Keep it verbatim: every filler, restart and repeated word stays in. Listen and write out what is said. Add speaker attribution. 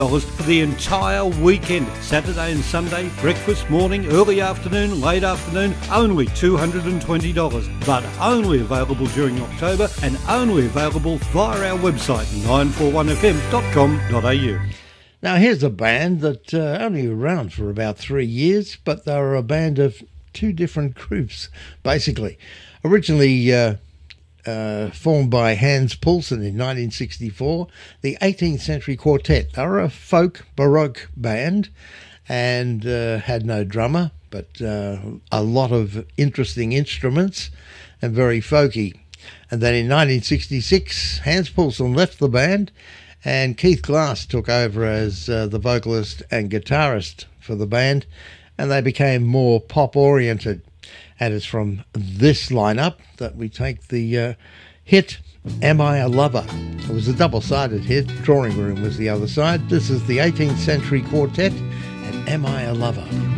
Speaker 1: dollars for the entire weekend. Saturday and Sunday, breakfast, morning, early afternoon, late afternoon, only two hundred twenty dollars. But only available during October and only available via our website nine four one f m dot com dot a u.
Speaker 2: Now here's a band that uh, only around for about three years, but they were a band of two different groups, basically. Originally uh, uh, formed by Hans Poulsen in nineteen sixty-four, the eighteenth Century Quartet. They were a folk baroque band and uh, had no drummer, but uh, a lot of interesting instruments and very folky. And then in nineteen sixty-six, Hans Poulsen left the band and Keith Glass took over as uh, the vocalist and guitarist for the band, and they became more pop-oriented. And it's from this lineup that we take the uh, hit Am I a Lover? It was a double-sided hit. Drawing Room was the other side. This is the eighteenth Century Quartet and Am I a Lover?